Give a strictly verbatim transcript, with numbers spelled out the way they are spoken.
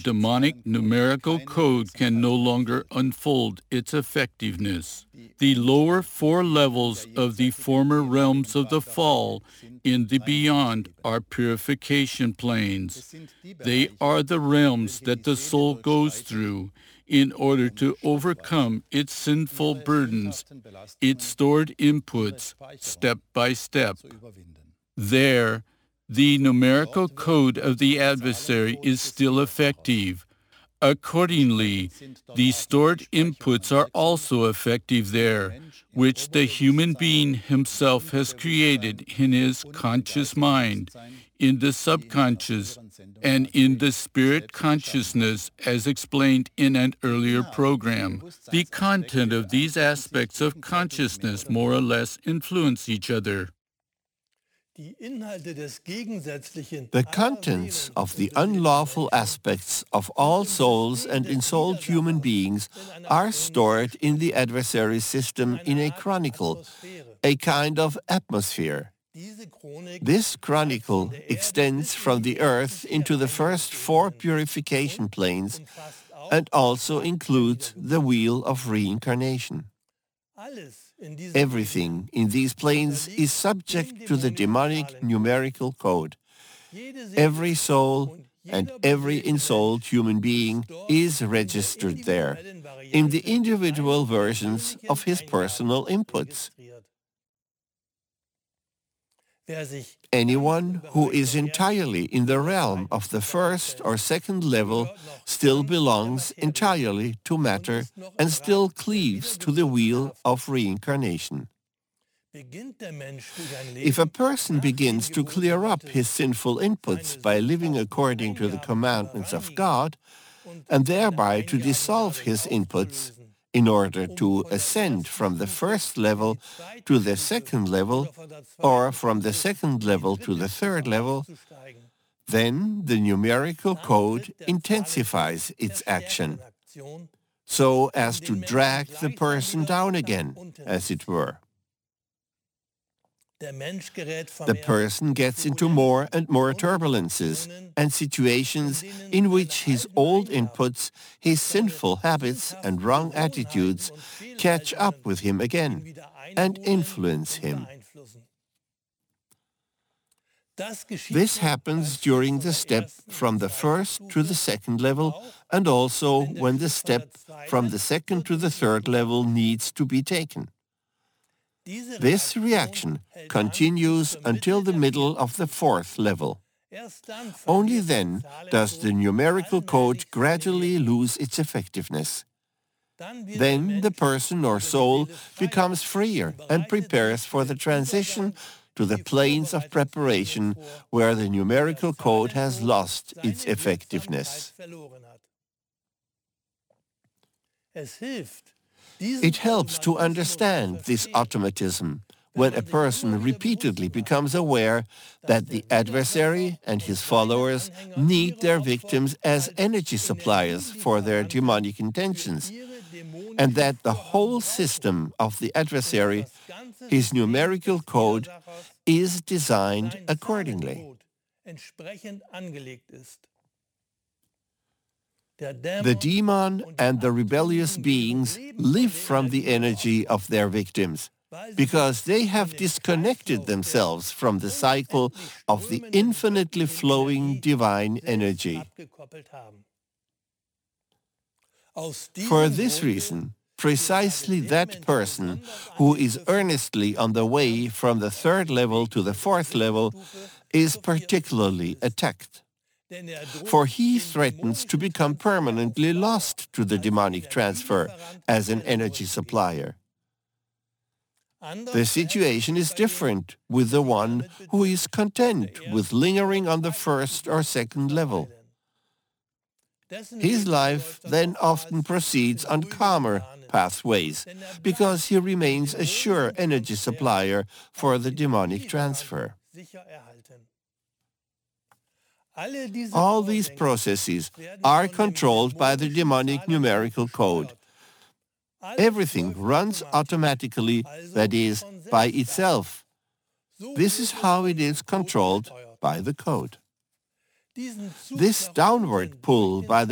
demonic numerical code can no longer unfold its effectiveness. The lower four levels of the former realms of the fall in the beyond are purification planes. They are the realms that the soul goes through in order to overcome its sinful burdens, its stored inputs, step by step. There, the numerical code of the adversary is still effective. Accordingly, the stored inputs are also effective there, which the human being himself has created in his conscious mind, in the subconscious, and in the spirit consciousness, as explained in an earlier program. The content of these aspects of consciousness more or less influence each other. The contents of the unlawful aspects of all souls and ensouled human beings are stored in the adversary's system in a chronicle, a kind of atmosphere. This chronicle extends from the earth into the first four purification planes and also includes the wheel of reincarnation. Everything in these planes is subject to the demonic numerical code. Every soul and every ensouled human being is registered there in the individual versions of his personal inputs. Anyone who is entirely in the realm of the first or second level still belongs entirely to matter and still cleaves to the wheel of reincarnation. If a person begins to clear up his sinful inputs by living according to the commandments of God, and thereby to dissolve his inputs, in order to ascend from the first level to the second level, or from the second level to the third level, then the numerical code intensifies its action, so as to drag the person down again, as it were. The person gets into more and more turbulences and situations in which his old inputs, his sinful habits and wrong attitudes catch up with him again and influence him. This happens during the step from the first to the second level, and also when the step from the second to the third level needs to be taken. This reaction continues until the middle of the fourth level. Only then does the numerical code gradually lose its effectiveness. Then the person or soul becomes freer and prepares for the transition to the planes of preparation where the numerical code has lost its effectiveness. It helps to understand this automatism when a person repeatedly becomes aware that the adversary and his followers need their victims as energy suppliers for their demonic intentions, and that the whole system of the adversary, his numerical code, is designed accordingly. The demon and the rebellious beings live from the energy of their victims, because they have disconnected themselves from the cycle of the infinitely flowing divine energy. For this reason, precisely that person who is earnestly on the way from the third level to the fourth level is particularly attacked. For he threatens to become permanently lost to the demonic transfer as an energy supplier. The situation is different with the one who is content with lingering on the first or second level. His life then often proceeds on calmer pathways, because he remains a sure energy supplier for the demonic transfer. All these processes are controlled by the demonic numerical code. Everything runs automatically, that is, by itself. This is how it is controlled by the code. This downward pull by the